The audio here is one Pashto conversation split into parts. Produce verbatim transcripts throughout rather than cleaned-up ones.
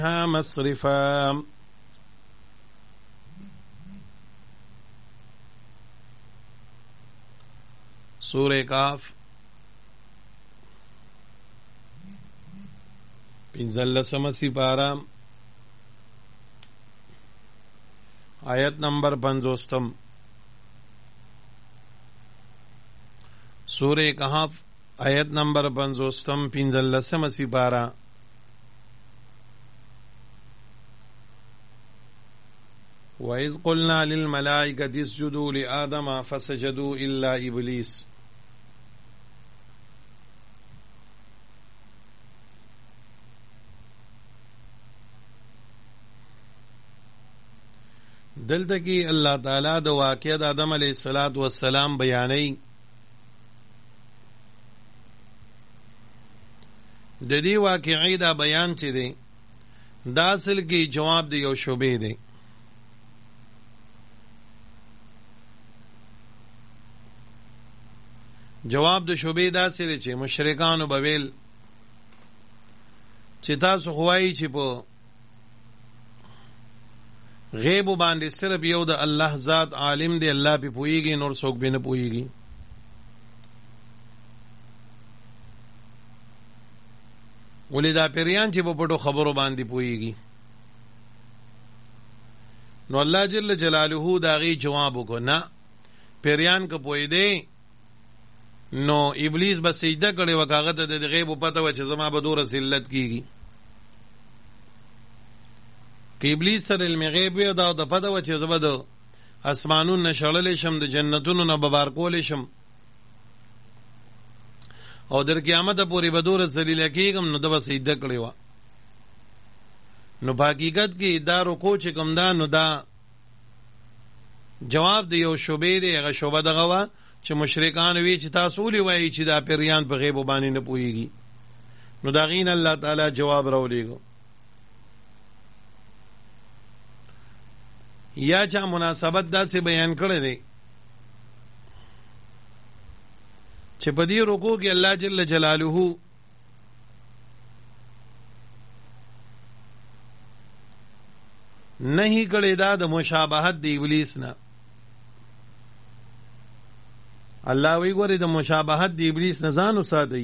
مصرفا. سورہ کاف پنځلسمه سپاره آیت نمبر پنځوستم. سورہ کهف آیت نمبر پنځوستم پنځلسمه سپاره. وَإِذْ قُلْنَا لِلْمَلَائِكَةِ اسْجُدُوا لِآدَمَ فَسَجَدُوا إِلَّا إِبْلِيسَ. دلته کې الله تعالی د واقعې د آدم علیه الصلاۃ والسلام بیانوي. د دې واقعې دا بیان چې دی دا اصل کې جواب دی یو شوبې دی. جواب د شوبې دا سره چې مشرکانو بویل چې تاسو خوایي چې په غیب باندې صرف یو د الله ذات عالم دی، الله په پويږي، نور څوک به نه پويږي. ولې دا پیریان چې په پټو خبرو باندې پويږي؟ نو الله جل جلاله دا غي جواب وکړ نه، پیریان که پوي دی نو ابلیس به سجده کړي وکاغه ته د غیب پته و چې زما به دوره ذلت کیږي. که ابلیس سره علم غیب وي دا د پته و چې زما د اسمانونو نشړل شم، د جنتونو نه ببار کول شم او در قیامت پورې به دوره ذلیل کیږم، نو د به سجده کړي و. نو په حقیقت کې دا رکوع چې کوم دا نو دا جواب دی یو شوبې دی. هغه شوبه دغه و چې مشرکان وی چې تاسو ولې وایي چې دا پیریان په غیب باندې نه پوهیږي. نو دا غین الله تعالی جواب راولېګو. یا چا مناسبت داسې بیان کړی دی چې په دې رکوع کې الله جل جلاله نه کړی دا د مشابهت د ابلیس نه. الله وی ګورې د مشابهت د ابلیس نه ځان وساتئ.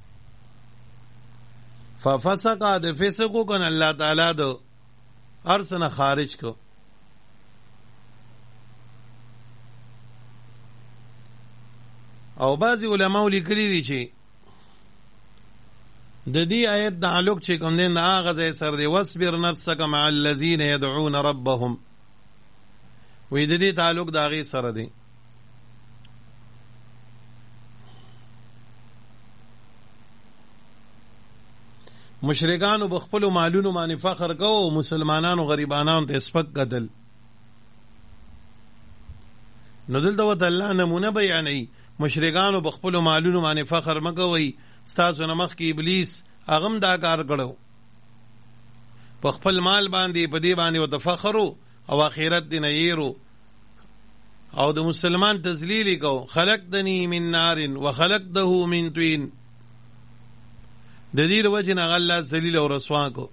ففسق د فسقو کن الله تعالی د ارث نه خارج کو. او بعضی علماء لیکلي دي چې د دې آیت تعلق چې کوم دی د هغه ځای سره دی واصبر نفسک مع الذین يدعون ربهم. وی د دې تعلق د هغې سره دی. مشرکانو بخپلو مالونو باندې فخر کوو، مسلمانانو غریبانانو ته سپک قتل. نو دلته ورته الله نمونه بیانوي مشرکانو بخپلو مالونو باندې فخر مکوئ، ستاسو نه مخکې ابلیس هغه هم دا کار کړو، په خپل مال باندې په دې باندې ورته فخر او آخرت دې نه یېرو او د مسلمان تذلیل یې کو. خلقتنی من نار وخلقته من طین. د دې وجه نه الله ذلیل او رسوا کو.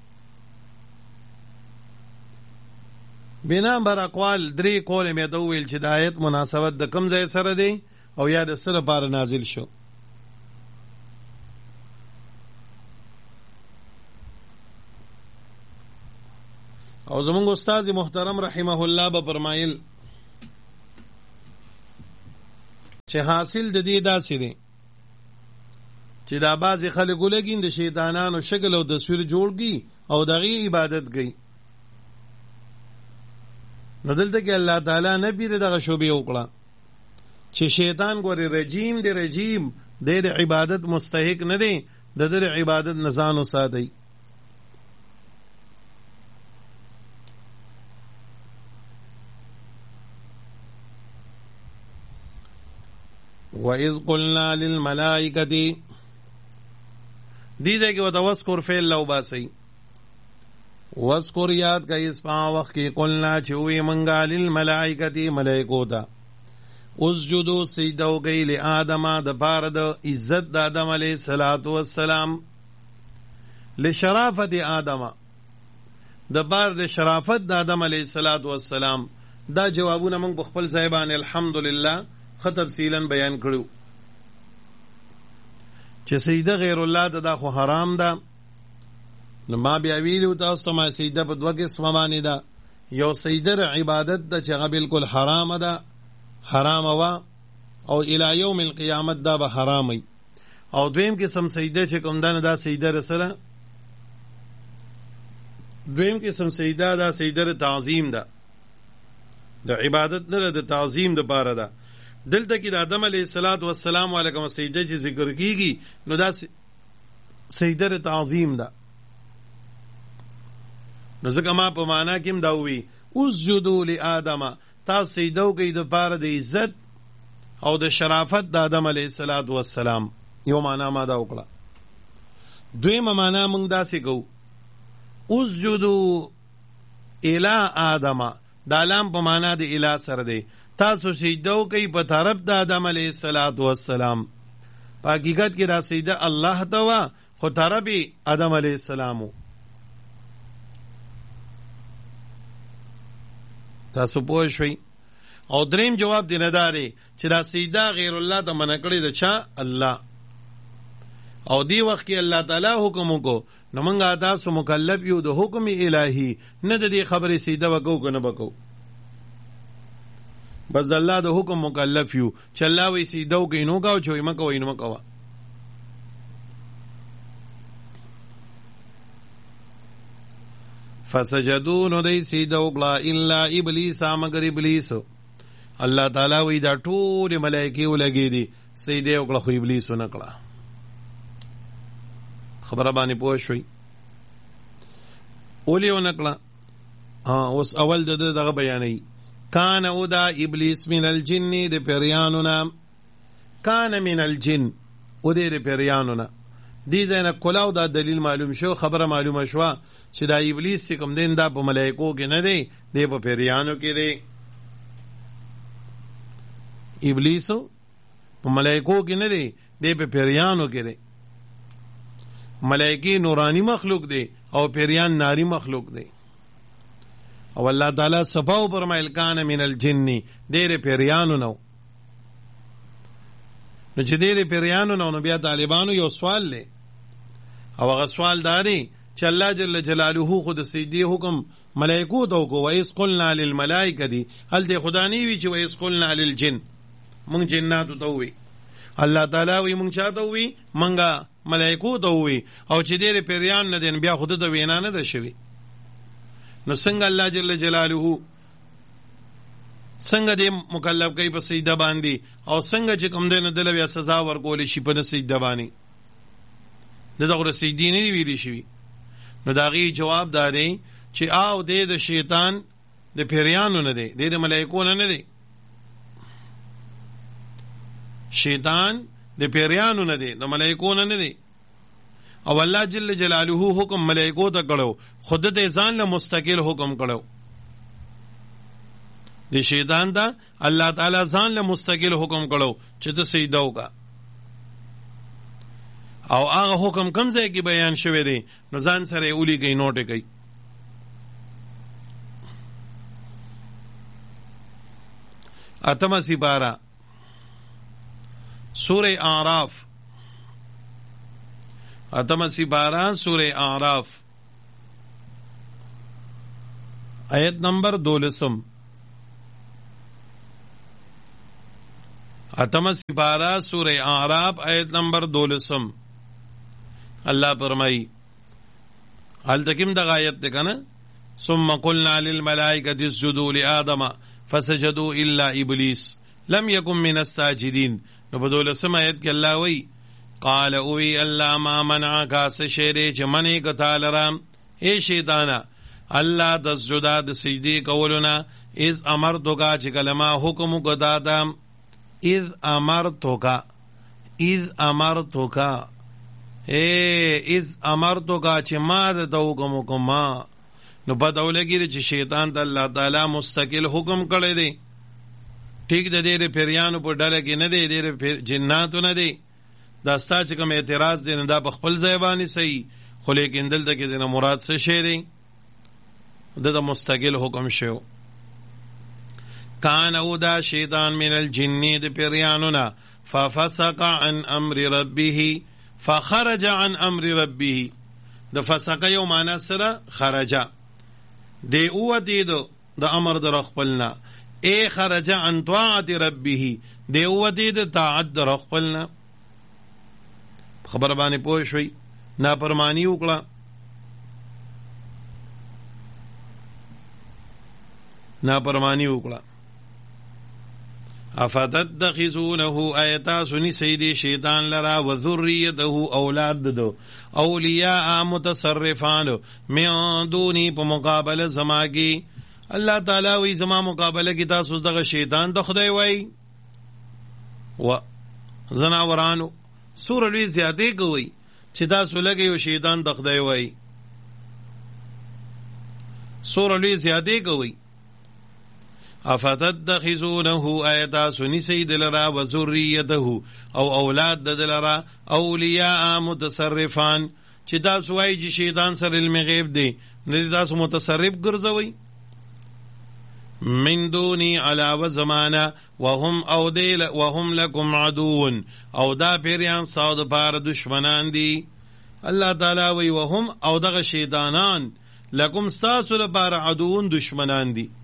بنا بر اقوال درې کول مې دا ویل چې د آیت مناسبت د کوم ځای سره دی او یا د سره بار نازل شو. او زمونږ استاد محترم رحمه الله به فرمایل چې حاصل د دې داسې دی چې دا بعضې خلک ولګین د شیطانانو شکل او تصویر جوړ کړي او دغې عبادت کوي. نو دلته کې الله تعالی نه پیره دغه شوبې وکړه چې شیطان ګورې رجیم دی، رجیم دی د عبادت مستحق نه دی، د د عبادت نه ځان وساتئ. وَإِذْ قُلْنَا لِلْمَلَائِكَةِ دی دے کہ وہ توسکر فیل لو باسی. وذکر یاد کا اس پا وقت کی قلنا چوئی منگا للملائکتی ملائکو تا اسجدو سجدو گئی لی آدم دا پارد عزت دا آدم علیہ السلام لشرافت آدم د بار د شرافت د آدم علیه الصلاۃ والسلام. دا جوابونه موږ په خپل ځای باندې الحمدلله ښه تفصیلا بیان کړو چې سجده غیر الله ته دا خو حرام ده. نو ما بیا ویلو تاسو ته ما سجده په دوه قسمه باندې ده. یو سجده عبادت ده چې هغه بالکل حرامه ده، حرامه وه او الی یوم القیامت دا به حرامي. او دویم قسم سجده چې کوم ده دا سجده رسله دویم قسم سجده دا سجده تعظیم ده، د عبادت نه د تعظیم د پاره ده. دلته کې د آدم علیه الصلاۃ والسلام علیکم سجده چې ذکر کیږي نو دا سجده تعظیم ده. نو ځکه ما په معنا کې هم دا وی اسجدوا لآدم، تاسو سجده وکړئ د پاره د عزت او د شرافت د آدم علیه الصلاۃ والسلام. یو معنا ما دا وکړه. دویمه معنا موږ داسې کوو اسجدوا الی آدم، دا لام په معنا د الی سره دی. تاسو سجده وکئ په طرف د آدم علیه الصلاۃ والسلام. په حقیقت کې دا سجده الله ته وه خو طرف آدم علیه السلام. تاسو پوه شئ. او دریم جواب دی نه دا دی چې دا سجده غیر الله ته منع کړې ده. چا؟ الله. او دی وخت کې الله تعالی حکم وکړو نو موږ تاسو مکلف یو د حکم الهي، نه د دې خبرې سجده وکړو که نه وکړو، بس د الله د حکم مکلف یو چې الله وایي سجده وکړئ نو وکړه، چې وایي مه کوئ نو مه کوه. فسجدو نو دی سجده وکړه الا ابلیس مگر ابلیس. الله تعالی وایي دا ټولې ملایکې ولګېدې سجده وکړه خو ابلیس ونه کړه. خبره باندې پوه شوي ولې ونه کړه؟ اوس اول د دغه بیانوي کان او دا ابلیس من الجن د پیریانو نه، کان من الجن او د پیریانو نه. دې ځای نه کلاو دا دلیل معلوم شو، خبره معلومه شوه چې دا ابلیس چې کوم دین دا په ملایکو کې نه دی، دی په پیریانو کې دی. ابلیسو په ملایکو کې نه دی، دی په پیریانو کې دی. ملائکی نورانی مخلوق دی او پیریان ناری مخلوق دی. او الله تعالی صفاو فرمایل کان من الجن، دیر پیریانو نو. نو چې دیر پیریانو نو نو بیا طالبانو یو سوال لے، او هغه سوال داری چې الله جل جلاله خود سجدی حکم ملائکو ته وکړو. وایس قلنا للملائکه دی هل دی خدا نی وی چې وایس قلنا للجن، مونږ جناتو ته وی. الله تعالی وی مونږ چاته وی؟ مونږه ملائکو ته وی. او چې دیر پیریان نه دین بیا خود ته وینا نه ده شوی. نو څنګه الله جل جلاله څنګه دې مکلف کوي په سجده باندې، او څنګه چې کوم دین دل بیا سزا ورکول شي په سجده باندې؟ دغه سجدي نه ویلي شي. نو داغي جواب داري چې او دې د شیطان د پیریانو نه دی، د ملائکو نه نه دی. شیطان د پیریانو نه دی، د ملائکو نه نه دی. او الله جل جلاله حکم ملائکو ته کړو، خود ته ځان له مستقل حکم کړو. د شیطان ته الله تعالی ځان له مستقل حکم کړو چې ته سجده وکړه. او هغه حکم کوم ځای کې بیان شوی دی نو ځان سره یې ولیکئ، نوټ یې کړئ. اتمه سپاره سورہ اعراف، اتمه سپاره سورہ اعراف آیت نمبر دولسم. اتمه سپاره سورہ اعراف آیت نمبر دولسم. اللہ فرمائی حال تکیم دا آیت دیکھنا ثم قلنا للملائکة اسجدوا لآدم فسجدوا الا ابلیس لم یکن من الساجدین. نو بدولسم آیت کے اللہ وی قال اوی اللہ ما منعکا سشیرے چه منع کتا لرام اے شیطانا اللہ تسجدا د سجدی کولنا اذ امرتو کا چه کلما حکم کتا دام اذ امرتو کا اذ امرتو کا اے اذ امرتو کا چه ما دا حکم کما. نو پتہ لگی چې شیطان ته الله تعالی مستقل حکم کړی دی. ٹھیک ده دیر پیریانو په ډله کې نه دی، دیر جناتو نه دی. دا ستا چې کوم اعتراض دی دا په خپل ځای باندې صحیح، خو لیکن دلته کې دنه مراد څه شی دی؟ د مستقل حکم شو. کان او دا شیطان من الجن د پیریانونا ففسق عن امر ربه فخرج عن امر ربه. د فسق یو معنا سره خرج دی او دی د امر در خپلنا، ای خرج عن طاعت ربه دی او دی د طاعت در خپلنا. خبر باندې پوه شوي، نافرمانی وکړه، نافرمانی وکړه. افتتخذونه آیتا سنی سیدی شیطان لرا و ذریته اولاد دو اولیاء متصرفان من دونی پا مقابل زما کی. اللہ تعالی وی زما مقابله کی تاسو دغه شیطان د خدای وای و زناورانو سور لوی زیادې کوي چې تاسو لګي او شیطان د خدای وای، سور لوی زیادې کوي. افتتخذونه آیتا سنی سید لرا و ذریته او اولاد د لرا اولیاء متصرفان چې تاسو وای چې شیطان سره علم غیب دی، نه تاسو متصرف ګرځوي. من دونی علاوه زمانه وهم او دیل وهم لکم عدون او دا پیریان ساو د پار دشمنان دی. الله تعالی وی وهم او دغه شیطانان لکم ستاسو لپاره عدون دشمنان دی.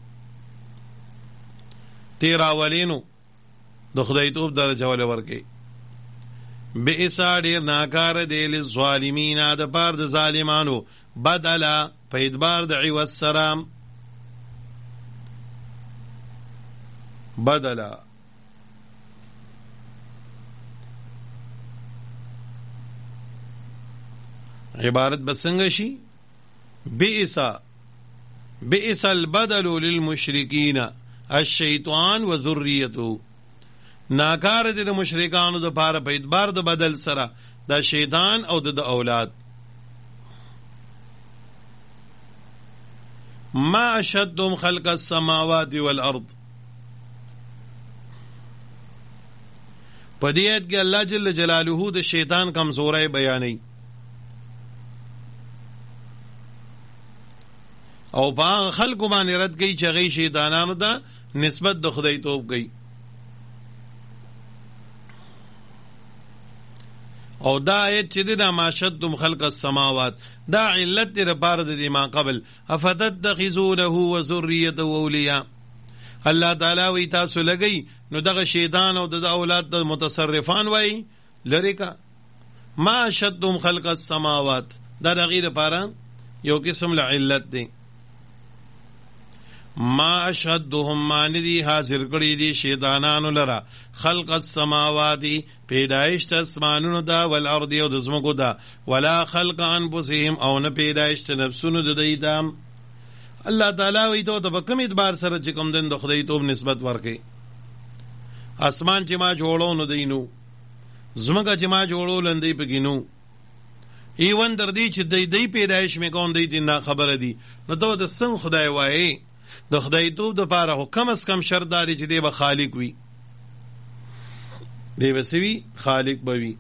تیر اولینو د خدای توب درجه ول ورکی بئسا ډیر ناکار دی للظالمین د پار د ظالمانو بدلا په ادبار د عوض سلام بدلا. عبارت بسنگ شي بئسا بئس البدل للمشرکین الشیطان و ذریته. ناکار دي د مشرکانو د پاره په اعتبار د بدل سره د شیطان او د اولاد. ما اشدهم خلق السماوات والارض. په دې آیت کې الله جل جلاله د شیطان کمزوري بیانوي او په خلکو باندې رد کوي چې هغه شیطانانو ته نسبت د خدای توب کوي. او دا آیت چې دا ما شدتم خلق السماوات دا علت دی لپاره د ما قبل افتتخذونه و ذریته اولیاء. الله تعالی وی تاسو لګی نو دغه شیطان او د اولاد د متصرفان وای لری کا. ما شدتم خلق السماوات دا دغه لپاره یو قسم له علت دی. ما اشهدهم ما ندی حاضر کړی دي شیطانانو لرا خلق السماوات پیدایش د اسمانونو دا والارض او د زمکو دا ولا خلق انفسهم او نه پیدایش د نفسونو د دوی دا. الله تعالی وی ته په کوم اعتبار سره چې کوم دین د خدای توب نسبت ورکړي. اسمان چې ما جوړو نو دینو، زمکه چې ما جوړو لندې پګینو، ایون در دې چې د دې پیدایش مې کوم دی نه خبره دي. نو ته د څنګه خدای وایي د خدای توب د پاره کم از کم شرط داري چې دی به خالق وي، دی به سوي خالق بوي.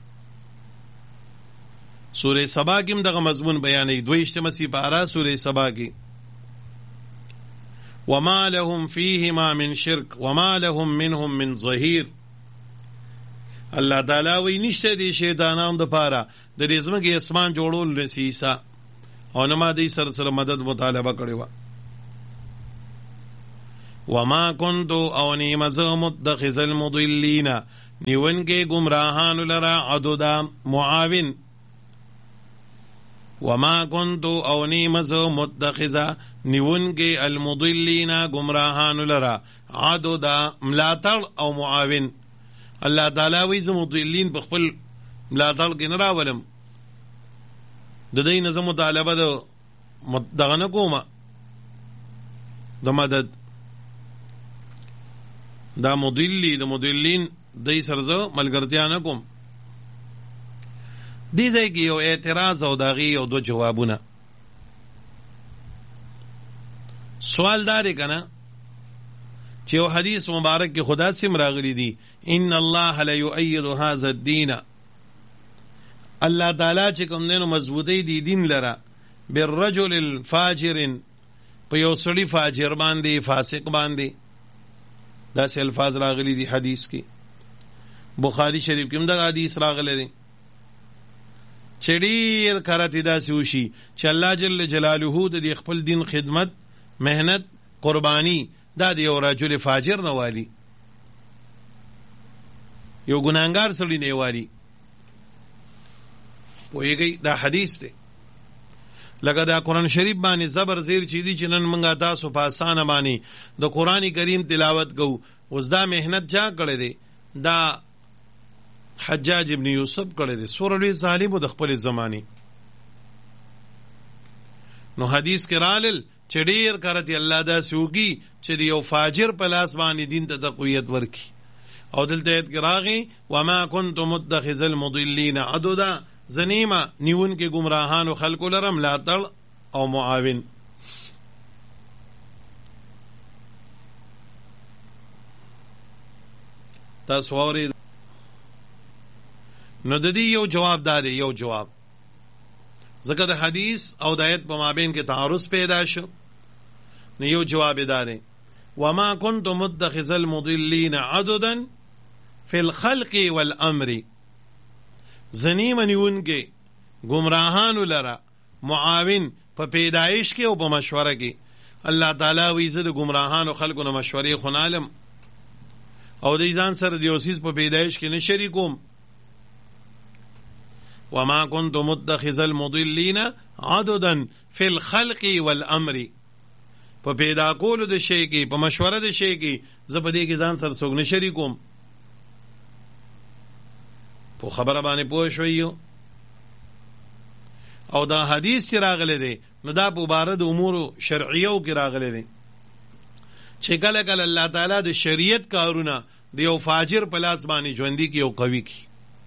سوره سبا کې دغه مضمون بیانې دویشتمه سپاره سوره سبا کې وما لهم فيهما من شرك وما لهم منهم من ظهير. الله تعالی وی نشته دي شیطانان د پاره د رزمه کې اسمان جوړول نسیسا او نما دې سره سره مدد مطالبه کړې و. وما كنت او نیمز متخذ المضلین نیون کے گمراہان لرا عددا معاون. وما كنت او نیمز متخذ نیون کے المضلین گمراہان لرا عددا ملاتر او معاون. اللہ تعالی ویز مضلین بخپل ملاتر کی نراولم د دې نظم مطالبه د دغه کومه د مدد دا مضلی د مضلین دای سرزه ملګرتیا نه کوم. دې ځای کې یو اعتراض او داغي او دو جوابونه. سوال داري کنه چې یو حدیث مبارک کې خدا سم راغلی دی ان الله لا يؤيد هذا الدين. الله تعالی چې کوم دینو مضبوطی دی دین لره بالرجل الفاجر په یو سړي فاجر باندې فاسق باندې. داسې الفاظ راغلي دي حدیث کې. بخاری شریف کې هم دغه حدیث راغلی دی چې ډېر کارت داسې وشي چې الله جل جلاله د دې خپل دین خدمت مهنت قربانی دا د یو رجل فاجر نه والي، یو ګناهګار سړي نه والي. پوهېږئ دا حدیث دی. لکه دا قرآن شریف باندې زبر زیر چې دي چې نن موږ تاسو په اسانه باندې د قرآن کریم تلاوت کوو، اوس دا محنت چا کړی دی؟ دا حجاج ابن یوسف کړی دی. څومره لوی ظالم و د خپلې زمانې. نو حدیث کې رالل چې ډېر کارت الله داسې وکړي چې د یو فاجر په لاس باندې دین ته تقویت ورکړي. او دلته ایت کې راغی وما كنت متخذ المضلین عضدا، زنیمه نیون کې گمراهانو خلکو لرم ملاتړ او معاون. تاسو اورئ. نو د دې یو جواب دادی، یو جواب ځکه د حدیث او د آیت په مابین کې تعارض پیدا شو. نو یو جواب دادی وما كنت متخذ المضلین عضدا فی الخلق والامر، زنیمه نیون کې گمراهانو لره معاون په پیدایش کې او په مشوره کې. الله تعالی وی زه د گمراهانو خلکو نه مشورې خو نه علم او د ځان سره د یو څیز په پیدایش کې نه شریکوم. وما كنت متخذ المضلین عضدا فی الخلق والامر، په پیدا کولو د شی کې په مشوره د شی کې زه په دې کې ځان سره څوک نه شریکوم. په خبره باندې پوه شوئ. او دا حدیث چې راغلی دی نو دا په باره د امورو شرعیو کې راغلی دی چې کله کله الله تعالی د شریعت کارونه د یو فاجر په لاس باندې ژوندي کې او قوي کې.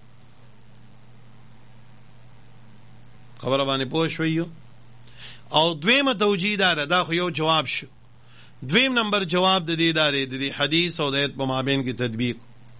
خبره باندې پوه شوئ. او دویمه توجیه داره، دا خو یو جواب شو. دویم نمبر جواب د دې داره د دې حدیث او د آیت په مابین کې تطبیق،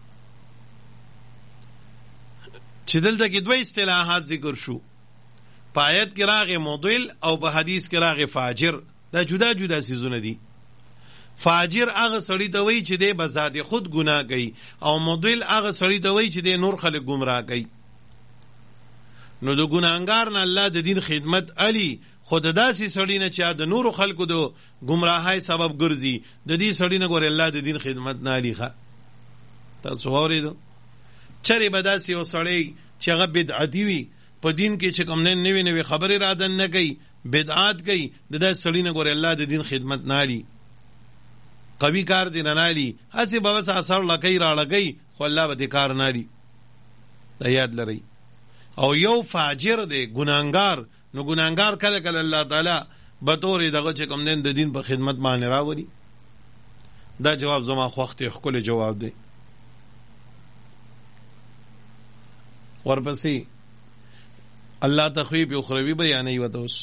چې دلته کې دوه اصطلاحات ذکر شو. په آیت کې راغی مضل او په حدیث کې راغی فاجر. دا جدا جدا سیزونه دي. فاجر هغه سړی ته وایي چې دی بذات خود ګناه کوي، او مضل هغه سړی ته وایي چې دی نور خلک گمراه کوي. نو د ګناهګار نه الله د دین خدمت علي، خود داسې سړی نه چې د نورو خلکو د گمراهۍ سبب ګرځي، د دې سړی نه ګورې الله د دین خدمت نه علي. ښه تاسو اورېدو؟ چرې به داسې یو سړی چې هغه بدعتي وي، په دین کې چې کوم نوې نوې خبرې رادن نه کوي، بدعات کوي، د داسې سړي نه ګورې الله د دین خدمت نه علي، قوي کار دی نه علي. هسې به بس اثر لکۍ را لګئ خو الله به دې کار نه علي. دا یاد لرئ. او یو فاجر دی ګناهګار، نو ګناهګار کله کله الله تعالی به طور دغه چې کوم د دین په خدمت باندې راولي. دا جواب زما خوښ دی، ښکلی جواب دی. ورپسې الله تخویب اخروی بیانوي ورته اوس.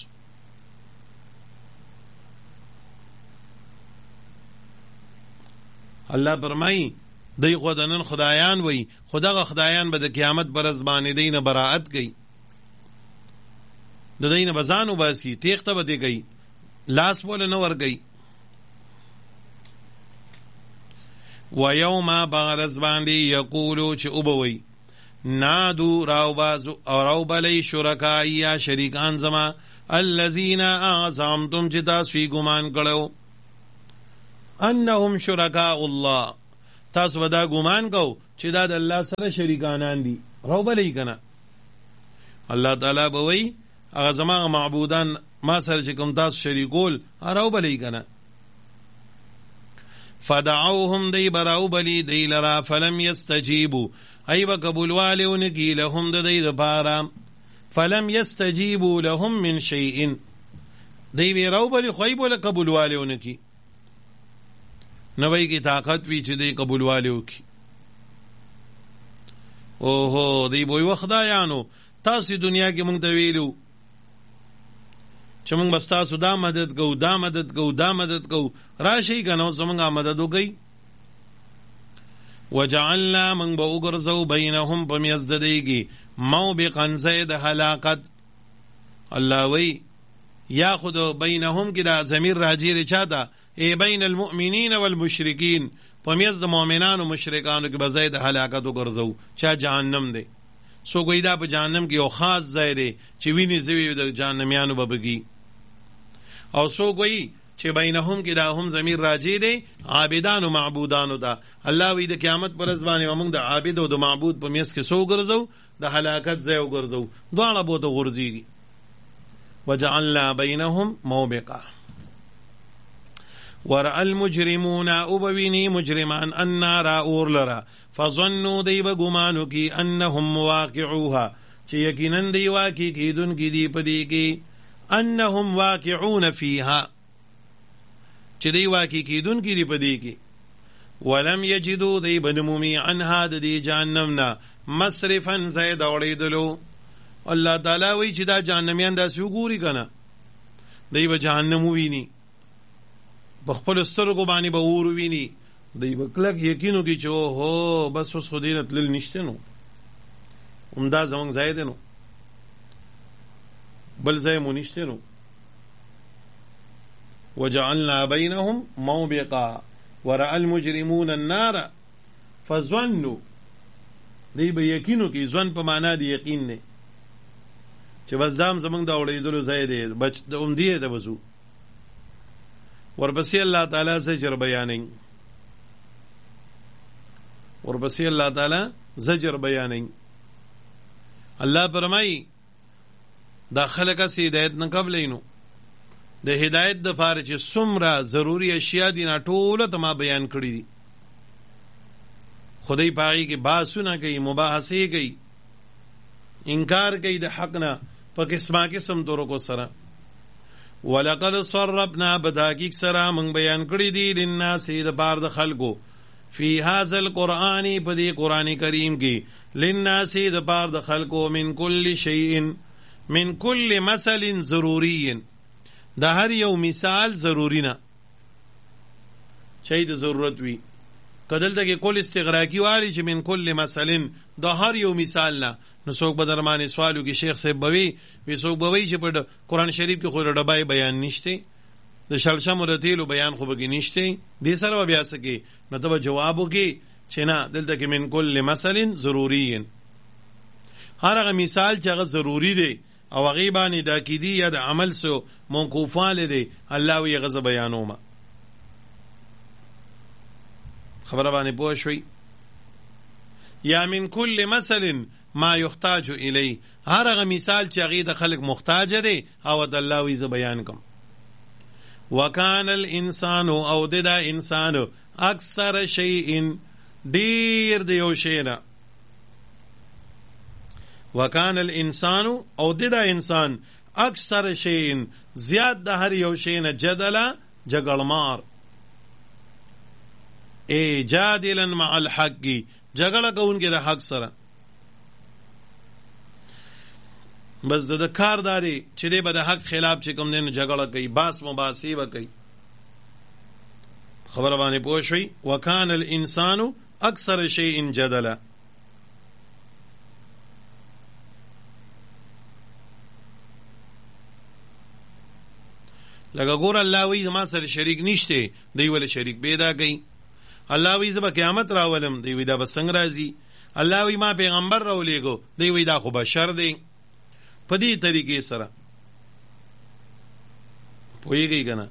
الله فرمایي دی خو د نن خدایان وي، خو دغه خدایان به د قیامت پر ورځ باندې دی نه براءت کوي، د دی نه به ځان وباسي، تیښته به دې کوي، لاس بوله نه ورکوي. ویوم په ورځ باندې یقولو چې وبوي نادو راوبازو او راوبلی شرکایی یا شریکان زما الذین اعزمتم چې تاسو یې ګمان کړو انهم شرکاء الله، تاسو به دا ګمان کو چې دا د الله سره شریکانان دي. راوبلی کنه الله تعالی به وایي هغه زما معبودان ما سره چې کوم تاسو شریکول راوبلی کنه. فدعوهم دی براوبلی دی لرا فلم یستجیبوا، ای با قبول والیون کی لهم د دی دپارا، فلم یستجیبوا لهم من شیئن، دی وی رو بلی خوی بولا قبول والیون کی، نوی کی طاقت وی چې دی قبول والیو کی. اوہو دی بوی وخدایانو تاسی دنیا کی منگ تویلو چې منگ بستاسو دا مدد کو دا مدد کو دا مدد کو راشی کنو سمنگا مددو گئی. وجعلنا من با اگرزو بینهم پمیز ددیگی موبقا زید حلاقت، اللہ وی یا خود بینهم کې دا ضمیر راجع دی چاته ای بین المؤمنین والمشرکین په میز د مؤمنانو مشرکانو کې به ځای د هلاکت وګرځو چا جهنم دی سو ګوی دا په جهنم کې یو خاص ځای دی چې ویني زوی د جهنميانو به بږي او سو ګوی چې بینهم کې دا هم ضمیر راجع دی عابدانو معبودانو دا الله وی د قیامت پر ورځ باندې موږ د عابد او د معبود په میز کې سو ګرځو د هلاکت ځای وګرځو دواړه به ته غورځيږي وجعلنا بينهم موبقا ورأى المجرمون أبويني مجرمان النار أورلرا فظنوا ديب گمانو کی انهم مواقعوها چه یقیناً دی واقع کی دن کی دی پدی کی انهم واقعون فيها چه دی واقع کی دن کی دی پدی کی ولم یجدو دی بنمومی عنها دی جهنمنا مصرفا زید اوڑیدلو الله تعالی وی چې دا جهنميان داسې وګوري کنه دی به جهنم ویني په خپل سترګو باندې به اور ویني دی به کلک یقینو کې چې هو بس اوس خو دې تلل نشته نو عمدا زمونږ ځای دی نو بل ځای مو نشته نو وجعلنا بينهم موبقا ورأى المجرمون النار فظنوا دی به یقینو کې ځوان په معنا دی یقین نه چې بس دام زمونږ د اورېدلو ځای دی بچ د اومدی ته وځو ورپسې الله تعالی زجر بیانې ورپسې الله تعالی زجر بیانې الله فرمایي دا خلک سي هدایت نه قبلینو د هدایت د فار چې څومره ضروری اشیاء دي نه ټوله ته ما بیان کړی دي خدای پاغي کې باسونه کوي مباحثه کوي انکار کوي د حق نه په قسمه قسم طرقو سره ولقد صرفنا بداکیک سره من بیان کړی دي للناس د بار د خلکو فی هذا القرآن په دې قران کریم کې للناس د بار د خلکو من کل شیء من کل مثل ضروری د هر یو مثال ضروری نه شی د ضرورت وی کدل دغه کول استغراقی والی چې من کل مثل د هر یو مثال نه نو څوک به درمانه سوالو کې شیخ صاحب بوي وی څوک بوي چې په قران شریف کې خو ډبای بیان نشته د شلشم رتیلو بیان خو بګی نشته دې سره بیا سکی نو ته جواب وکي چې نه دلته کې من کل مثل ضروری هر هغه مثال چې هغه ضروری دی او غیبانی دا کی دی یا د عمل سو موقوفان دی الله وی غزه بیانوما خبره باندې پوه شوي یا من کل مثل ما یحتاج الی هر هغه مثال چې هغه د خلق محتاج دی او د الله وی ز بیان کوم وکانه الانسان او د انسان اکثر شیء ډیر دی یو شی نه وکانه الانسان او د انسان اکثر شیء زیاد د هر یو شی نه جدلا جګړمار ای جادلا مع الحق جګړه کوونکی د حق سره بس د کارداري چې به د حق خلاف چې کوم نه جګړه کوي باس مباسی وکي خبره باندې پوه شئ وکانه الانسان اکثر شیء جدلا لکه ګور الله وی ما سره شریک نشته دی ول شریک پیدا کوي الله وی زب قیامت راولم دی وی دا بسنګ راځي الله وی ما پیغمبر راولېګو دی وی دا خو بشر دی په دې طریقې سره پوهیږي کنه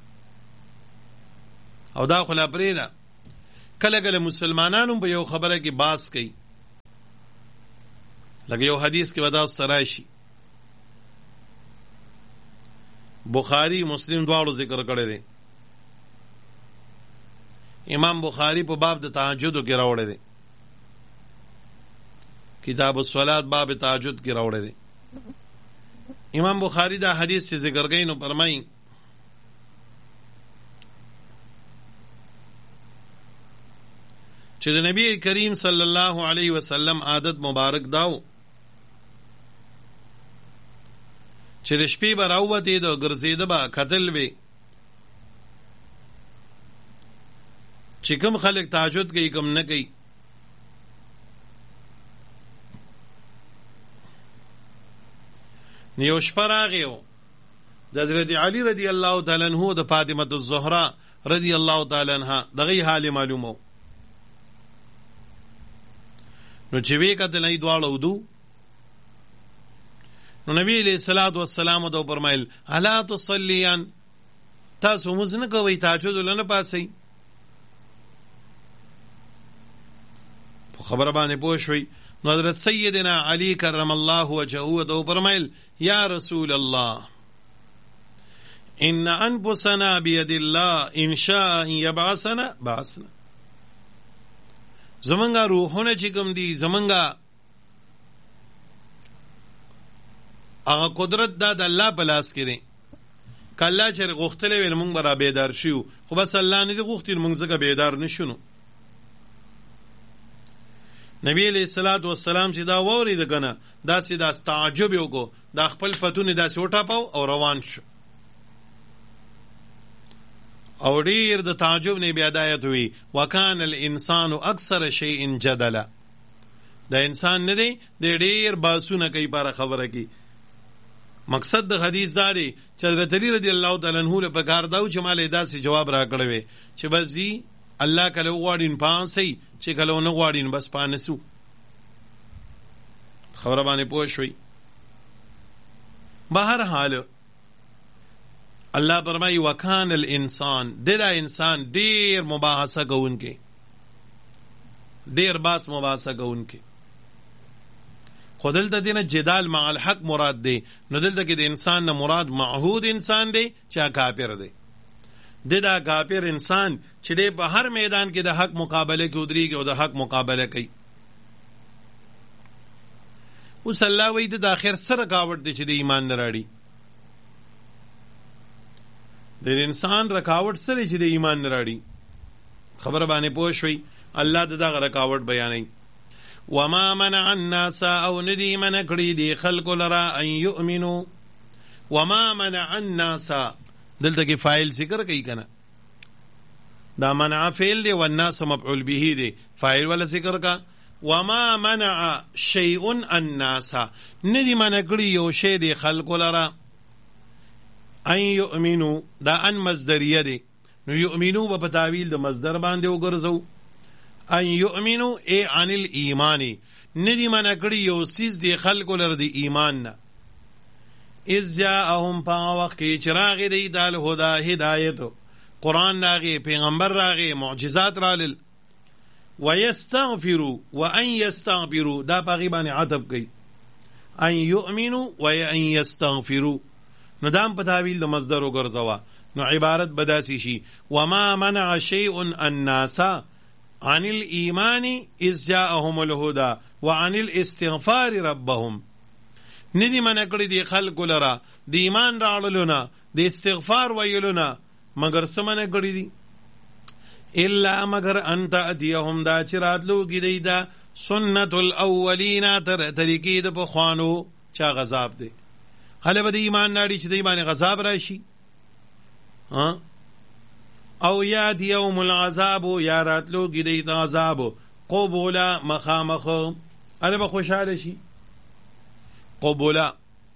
او دا خلا پرېدا کله کله مسلمانانو په یو خبره کې باس کوي لکه یو حدیث کې ودا سرایشي بخاری مسلم دواړو ذکر کړی دی امام بخاری په باب د تهجد کې راوړی دی کتاب الصلات باب تهجد کې راوړی دی امام بخاری دا حدیث سے ذکر گئی نو فرمائی چې د نبی کریم صلی الله علیه وسلم عادت مبارک داو چې د شپې به راووتې د ګرځېده به کتل وي چې کوم خلک تهجد کوي کوم نه کوي یو شپه راغی د حضرت علی رضی الله تعالی عنہ د فاطمه الزهرا رضی الله تعالی عنها دغه حال معلومو. نو چې وی کتل نه دواړه ودو، نو نبی علیہ الصلوۃ والسلام ته فرمایل الا تصلیان، تاسو موږ نه کوي تهجد لنه پاسئ. په خبره باندې پوه شوي. نو حضرت سیدنا علی کرم الله وجهه ته فرمایل یا رسول الله ان انفسنا بيد الله ان شاء يبعثنا بعثنا. زمونږه روحونه چې کوم دي، زمونږه هغه قدرت دا د الله په لاس کې دی. که الله چې غوښتلی ویل مونږ به را بیدار شو، خو بس الله نه دی غوښتي مونږ ځکه بیدار نه شو. نبی علیہ الصلوۃ والسلام چې دا واورېده که نه، داسې دا تعجب یې وکړو، دا خپل پتون داسې وټاپاو او روان شو. او ډیر د تعجب نه بیا دا آیت وی وکان الانسان اکثر شیء جدلا. دا انسان نه دی، د ډیر باسونه کوي پر خبره کی. مقصد د حدیث دا دی چې حضرت علی رضی الله تعالی عنہ له پکار داو چې مال داسې جواب را کړوي چې بس زی الله کله غواړین پانسي، چې کله نه غواړین بس پانسو. خبره باندې پوه شوي. بهر حال الله فرمایي وکان الانسان، ددا انسان ډیر مباحثه کوونکی، ډیر باس مباحثه کوونکی. خو دلته دینه جدال مع الحق مراد دی. نو دلته کې د انسان نه مراد معهود انسان دی چې کافر دی. ددا کافر انسان چې دی په هر میدان کې د حق مقابله کې ودرېږي او د حق مقابله کوي. اوس الله وایي د آخر سره رکاوټ دی چې د ایمان نه راړي. د انسان رکاوټ سره چې د ایمان نه راړي. خبره باندې پوه شوي. الله د دغه رکاوټ بیانوي. وما منع الناس او ندی منع کړي دي خلق لرا ان يؤمنوا. وما منع الناس دلته کې فاعل ذکر کوي کنه، دا منع فعل دی والناس مفعول به دی، فاعل ولا ذکر کا. وما منع شيء الناس، ندی منع کړي یو شی دی خلق لرا ان يؤمنوا، دا ان مصدریه دی. نو يؤمنوا په تعویل د مصدر باندې وګرځو. ان یؤمنو ای عن الایمانی، ندی منع کړي یو سیز دی خلکو لر دی ایمان نه. اذ جاءهم پا وقت کې چراغ دی دال هدا هدایت، قرآن راغی، پیغمبر راغی، معجزات رالل. ویستغفروا و ان یستغفروا، دا پاغي باندې عطف کوي. ان یؤمنو و ان یستغفروا، نو دام په تعویل د مصدر وګرځوا. نو عبارت بداسي شي وما منع شیء الناس عن الایمان اذ جاءهم الهدى وعن الاستغفار ربهم. ندی منع کړي دی خلق لرا د ایمان راړلو نه، د استغفار ویلو نه، مگر څه منع کړي دي؟ الا مگر انت اتیهم، دا چې راتلو کې دی دا سنت الاولین، تر طریقې د پخوانو چا غضب دی. هله به د ایمان ناړي چې دی باندې غضب راشي. ها او یاد یوم العذاب، یا راتلو کې دی ته عذاب قبولا مخامخ، هله به خوشحاله شي. قبولا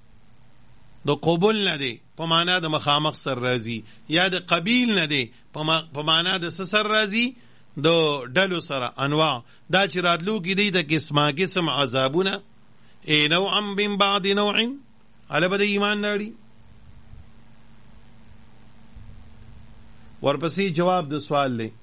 د قبول نه دی په معنا د مخامخ سر راځي، یا د قبیل نه دی په معنا د سر راځي د ډلو سره انواع. دا چې راتلو کې دی د قسمه قسم عذابونه، ای نوعا من بعد نوع، هله به د ایمان ناړي. ورپسې جواب د سوال دی.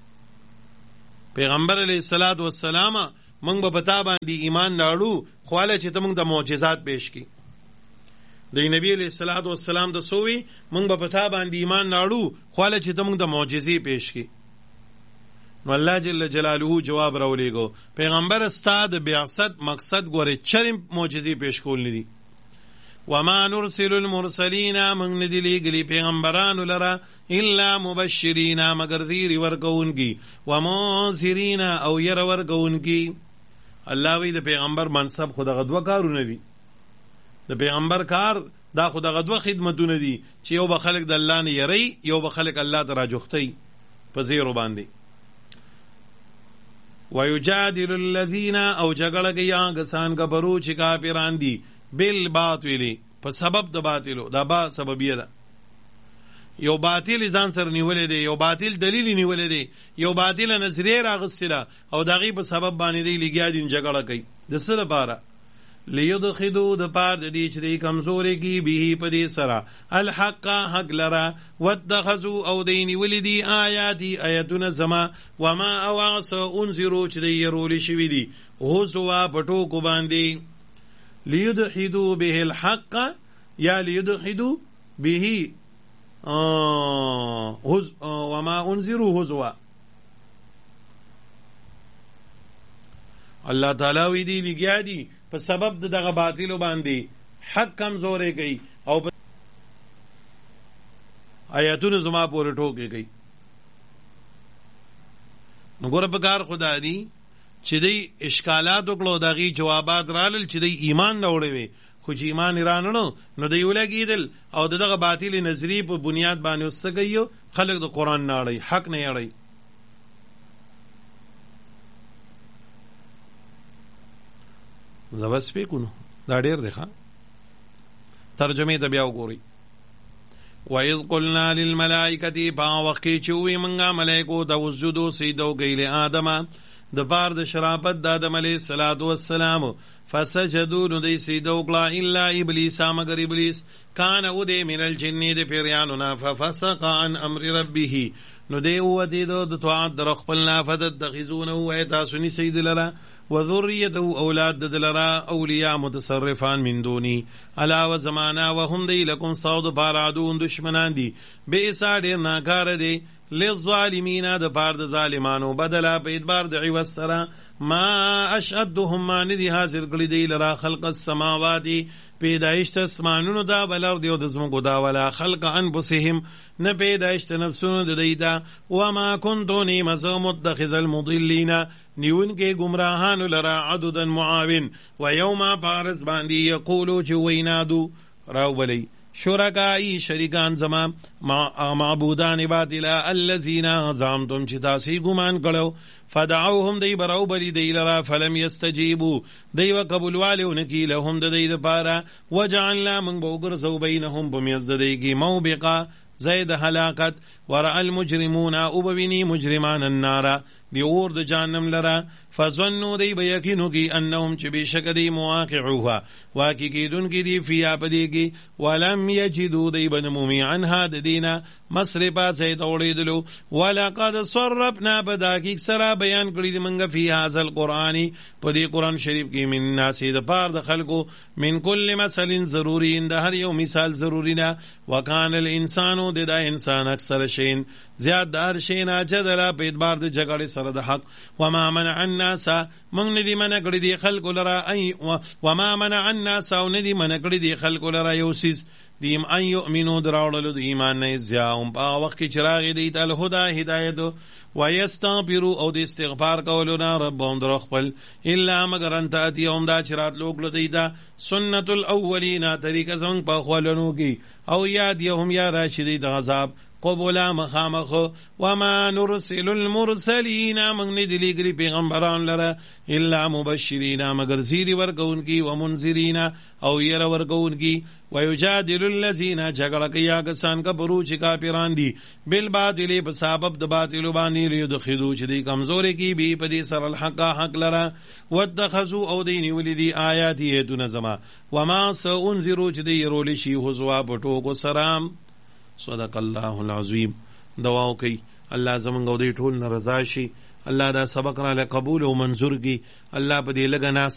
پیغمبر علیه الصلاۃ والسلام موږ به پتا باندې ایمان راړو، خو هله چې ته موږ د معجزات پیش کی. د نبی علیه الصلاۃ والسلام د سووي موږ به پتا باندې ایمان راړو، خو هله چې ته موږ د معجزې پیش کی. نو الله جل جلاله جواب راولېګو پیغمبر استاد بعثت مقصد ګوره چرم معجزې پیش کول ندي. وما نرسل المرسلین، من ندی لېږلي پیغمبرانو لره الا مبشرین، مگر زیر ورکوونکی، ومنذرین او ير ورکوونکی. الله وی د پیغمبر منصب خو دغه دوه کارونه دي. د پیغمبر کار دا خو دغه دوه خدمتونه دي چې یو به خلق د الله نه یری، یو به خلق الله ته راجوختی په زیرو باندې. ويجادل الذين، او جګړه کوي هغه کسان کفرو چې کافران دي، بالباطل په سبب د باطلو، دا با سببیه ده. یو باطل ځان سره نیولې دی، یو باطل دلیل نیولې دی، یو باطل نظریه راغستې ده او د هغې په سبب باندې دی لګیا دي جګړه کوي. د څه لپاره؟ لیدخدو د پار د دې چې دی کمزورې کی به په دې سره الحق حق لره واتخذوا او دی نیولې دي آیاتي آیتونه زما وما او هغه څه انذرو چې دی یرولې شوي دي هزوا په ټوکو باندې. لیدحدو به الحق یا لیدحدو به هز وما انذروا هزوا. الله تعالی وی دی لګیا دي په سبب د دغه باطلو باندې حق کمزورې کوي او آیاتونه زما پورې ټوکې کوي. نو ګوره په کار خدا دی چې دی اشکالات وکړو، د هغې جوابات رالل چې دی ایمان راوړی وي، خو چې ایمان یې رانهړو نو دی ولګېدل او د دغه باطلې نظریې په بنیاد باندې اوس څه کوي؟ خلک د قرآن نه اړوي، حق نه یې اړوي. زه بس فکر نو دا ډېر دی ښه. ترجمې ته بیا وګورئ. وَإِذْ قُلْنَا لِلْمَلَائِكَةِ په هغه وخت کې چې وویې مونږه ملایکو ته اسجدو سجده وکئ لآدمه د پار د شرافت د آدم علیه الصلاة والسلام فسجدو نو دی سجده وکړه الا ابلیس مگر ابلیس کان او دی من الجن د پیریانو نه ففسق عن امر ربه نو دی ووتېدو د طاعت د خپل نه فتتخذونه وایي تاسو نیسئ د لره وذریته اولاد د لره اولیاء متصرفان من دونی علاوه زمانه وهم دی لکم ستاسو دپاره عدو دشمنان دي بئسا ډېر ناکاره دی للظالمین د پار د ظالمانو بدلا په اعتبار د عوض سره ما اشهدهم ما ندي حاضر کړي دی لرا خلق السماوات پیدایشت اسمانونو دا بلر دیو د زمکو دا ولا خلق انفسهم نه پیدایشت نفسونو د دی دا وما کنتو نیمزو متخذ المضلین نیون کې گمراهانو لرا عددا معاون و یوما پارس باندې یقولو چې وینادو راو بلی شرکائی شریکان زما معبودان باطلا الذین زعمتم چې تاسې ګمان کړو فدعوهم دی براو بلی دی لرا فلم یستجیبو دی و قبولوالیو نکی لهم د دی دپاره وجعلنا من بوګرزو بینهم په میز د دی کې موبقه زید هلاکت ورع المجرمون او بوینی مجرمان النار دی اور د جهنم لرا فظنوا دی بیقینو کی انهم چې بشک دی مواقعوها واقع کیدون کی دی فیا پدی کی ولم یجدوا دی بنمومی عنها د دینا مصرفا زید اوریدلو ولقد صرفنا بداکی سرا بیان کړی دی منګه فی هذا القرآن پدی قرآن شریف کی من ناس د پار د خلقو من کل مثل ضروری د هر یو مثال ضروری نه وکانه الانسان د دا انسان اکثر شین زیاد دار شینا جدلا په اعتبار د جګړې سره د حق وما منع الناس من ندی منع کړی دی خلق لرا ای وما منع الناس او ندی منع کړی دی خلق لرا یوسیس دیم ان یؤمنو دراوړلو د ایمان نه زیاهم په وخت کې چراغ دی تعالی هدا هدایت ویستغفروا او د استغفار کولو نه ربهم در خپل الا مگر ان تاتیهم دا چرات لوګ لدی دا سنت الاولین طریقه زنګ په خولنو کې او یاد یهم یا راشدی د عذاب قبولا مخامخ وما نرسل المرسلین من ندلی گری پیغمبران لرا الا مبشرین مگر زیری ورکون کی ومنذرین او یر ورکون کی ویجادل الذین جګړه کیا کسان کفرو چې کافران دي بالباطل په سبب د باطل باندې لیدخذو چې دی کمزوري کی بی په دې سره الحق حق لرا واتخذوا او دین ولدی آیات ایتون زما وما سانذروا چې دی رول شي حزوا پټو کو سلام صدق الله العظیم. دعاو کوي الله زمونږ او دې ټول نه رضا شي، الله دا سبق را له قبول او منظور کی، الله په دې لګا ناس